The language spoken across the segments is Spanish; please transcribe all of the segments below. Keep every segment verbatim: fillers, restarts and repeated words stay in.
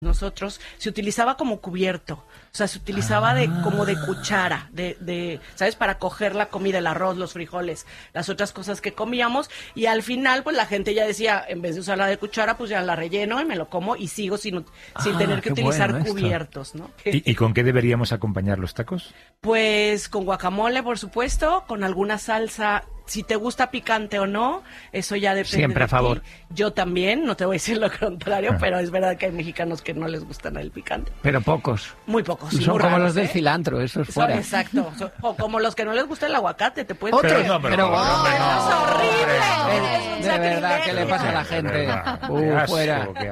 nosotros, se utilizaba como cubierto, o sea, se utilizaba ah. de como de cuchara, de, de, ¿sabes? Para coger la comida, el arroz, los frijoles, las otras cosas que comíamos, y al final, pues la gente ya decía, en vez de usarla de cuchara, pues ya la relleno y me lo como y sigo sin, ah, sin tener que utilizar bueno cubiertos, ¿no? ¿Y, ¿Y con qué deberíamos acompañar los tacos? Pues con guacamole, por supuesto, con alguna salsa. Si te gusta picante o no, eso ya depende. Siempre a favor. Ti. Yo también, no te voy a decir lo contrario, pero es verdad que hay mexicanos que no les gusta el picante. Pero pocos. Muy pocos. Sí, son como raros, los del ¿eh? cilantro, eso es son, fuera. Exacto. Son, o como los que no les gusta el aguacate, te puedes... Otro, pero no, pero, pero, no, oh, pero no, no, es horrible. Es, es de verdad, ¿qué le pasa a la gente? Uh, uh, asco, fuera. Qué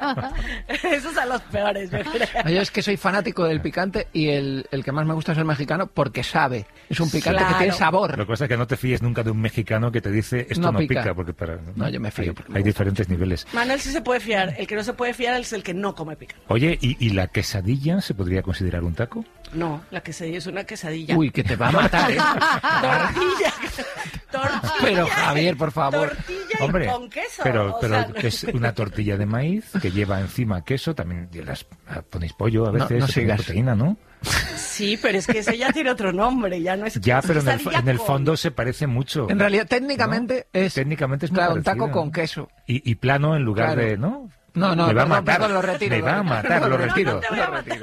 asco. Esos son los peores, yo creo. Yo es que soy fanático del picante y el, el que más me gusta es el mexicano porque sabe. Es un picante claro. que tiene sabor. Lo que pasa es que no te fíes nunca de un mexicano que te dice esto no, no pica. pica porque para, ¿no? no, yo me fío. Hay, hay diferentes niveles. Manuel sí se puede fiar. El que no se puede fiar es el que no come picante. Oye, ¿y, y la quesadilla se podría considerar un taco? No, la quesadilla es una quesadilla. Uy, que te va a matar, ¿eh? Tortilla. Tortilla. Pero Javier, por favor. Tortilla Hombre, y con queso. Pero, pero o sea, que es una tortilla de maíz que lleva encima queso, también las, ponéis pollo a veces, no, no sigas. proteína, ¿no? Sí, pero es que ese ya tiene otro nombre, ya no es... Ya, pero en el, en el con... fondo se parece mucho. En realidad, técnicamente ¿no? es... Técnicamente es muy claro, parecido, un taco ¿no? con queso. Y, y plano en lugar claro. de, ¿no? No, no, me va perdón, a matar, perdón, lo retiro. me lo va a retiro. matar, lo retiro. No, no te voy a matar.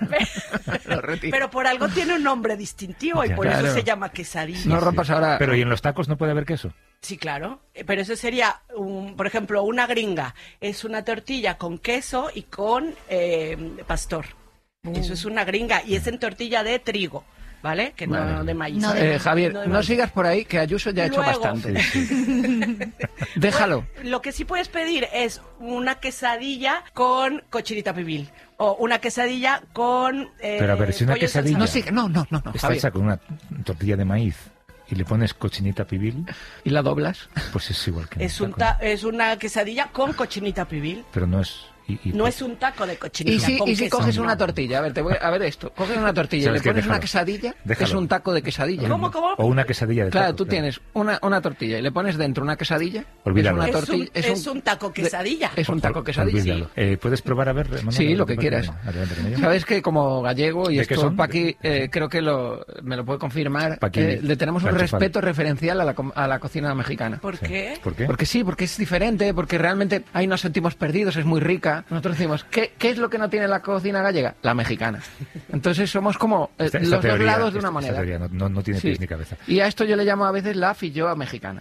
Lo retiro. Pero por algo tiene un nombre distintivo y Ya, por claro. eso se llama quesadilla. No rompas ahora... Pero ¿y en los tacos no puede haber queso? Sí, claro. Pero eso sería, un, por ejemplo, una gringa. Es una tortilla con queso y con eh, pastor. Uh. Eso es una gringa y es en tortilla de trigo. ¿Vale? Que no vale. de maíz. No, eh, Javier, no, no sigas por ahí, que Ayuso ya ha hecho Luego, bastante. Sí, sí. Déjalo. Bueno, lo que sí puedes pedir es una quesadilla con cochinita pibil. O una quesadilla con... Eh, Pero a ver, si una quesadilla... No, siga, no, no, no, no está hecha con una tortilla de maíz y le pones cochinita pibil... ¿Y la doblas? Pues es igual que... Es, un ta es una quesadilla con cochinita pibil. Pero no es... Y, y, no es un taco de cochinita. Y si, con y si queso, coges no. una tortilla, a ver, te voy a ver esto. Coges una tortilla y le pones una quesadilla, déjalo. Es un taco de quesadilla. ¿Cómo, cómo? O una quesadilla de Claro, taco, tú claro. tienes una, una tortilla y le pones dentro una quesadilla. Olvídalo. Es, una tortilla, tortilla, es, un, es un taco quesadilla. Es un taco quesadilla. Sí. Eh, ¿Puedes probar a ver? Manuel, sí, a lo que quieras. Adelante, Sabes que como gallego, y esto Paqui eh, creo que lo, me lo puede confirmar, Paqui, eh, le tenemos un respeto fan. referencial a la, a la cocina mexicana. ¿Por sí. qué? ¿Por qué? Porque sí, porque es diferente, porque realmente ahí nos sentimos perdidos, es muy rica. Nosotros decimos, ¿qué, qué es lo que no tiene la cocina gallega? La mexicana. Entonces somos como eh, esta, los esta dos teoría, lados de esta, una moneda. Esta teoría no, no, no tiene sí. pies ni cabeza. Y a esto yo le llamo a veces la filloa mexicana.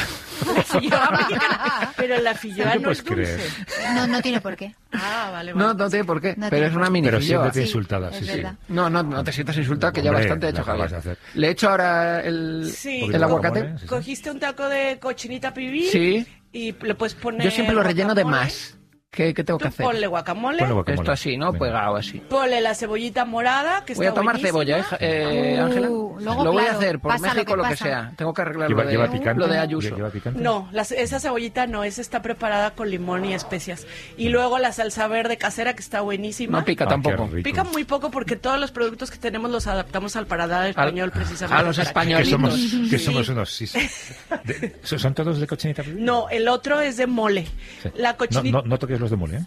La filloa mexicana. Pero la filloa no, no es dulce. Creer. No, no tiene por qué. Ah, vale, vale. No, no tiene por qué, no pero es una mini Pero filloa. siempre te sí, insultada, sí, sí. No, no, no te sientas insultado, que Hombre, ya bastante he hecho, Javier. Le he hecho ahora el, sí. el aguacate. Sí, sí. Cogiste un taco de cochinita pibil sí. y le puedes poner... Yo siempre lo relleno guacamole. de más. ¿Qué, qué tengo Tú que hacer? ponle guacamole. Ponle guacamole. Esto así, ¿no? Venga. Pegado así. Ponle la cebollita morada, que voy está a tomar buenísima. cebolla, ¿eh, Ángela? Uh, luego, lo voy claro, a hacer por pasa México, lo lo que que, pasa. sea. Tengo que arreglar ¿Lleva, lo, de, lleva picante? lo de Ayuso. ¿Lleva picante? No, la, esa cebollita no, esa está preparada con limón y especias. Y luego la salsa verde casera, que está buenísima. No pica Ah, tampoco. Pica muy poco porque todos los productos que tenemos los adaptamos al paladar español, Al, precisamente. A los para que- españolitos. Que somos, que Sí. somos unos... Sí, sí. De, ¿Son todos de cochinita pibil? No, el otro es de mole. Sí. La No, cochinita... no, no toques los de mole, ¿eh?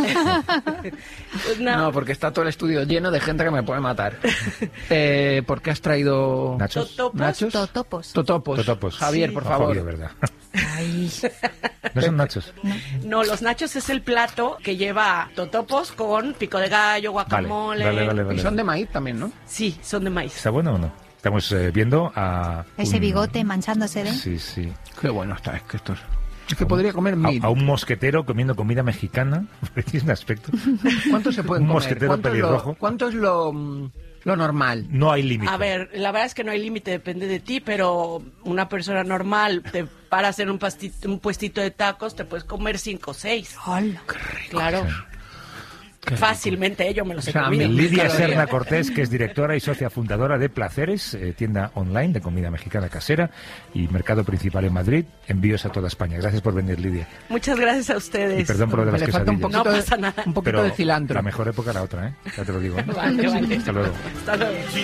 Pues no. No, porque está todo el estudio lleno de gente que me puede matar. eh, ¿Por qué has traído ¿Nachos? Totopos. nachos? Totopos. Totopos. Totopos. Javier, Sí. por No, favor. jodido, ¿verdad? Ay. ¿No son nachos? No, los nachos es el plato que lleva totopos con pico de gallo, guacamole. Vale, vale, vale. Y son de maíz también, ¿no? Sí, son de maíz. ¿Está bueno o no? Estamos eh, viendo a... Ese un- bigote manchándose de... Sí, sí. Qué bueno está, es que esto es... Es que podría comer A, mil. a un mosquetero comiendo comida mexicana, porque tiene un aspecto... ¿Cuánto se puede un comer? mosquetero ¿Cuánto es, pelirrojo. lo, ¿Cuánto es lo, mm, lo normal? No hay límite. A ver, la verdad es que no hay límite, depende de ti, pero una persona normal te para hacer un, pastito, un puestito de tacos te puedes comer cinco o seis. Hola. Claro. Qué Fácilmente, eh, yo me los he O sea, comido. mil Lidia calorías. Serna Cortés, que es directora y socia fundadora de Placeres, eh, tienda online de comida mexicana casera y mercado principal en Madrid. Envíos a toda España. Gracias por venir, Lidia. Muchas gracias a ustedes. Y perdón por lo de Me las le falta un quesadillas. poquito, No pasa nada. de, un poquito Pero de cilantro. la mejor época la otra, ¿eh? Ya te lo digo. ¿eh? Vale, vale. Hasta luego. Hasta luego.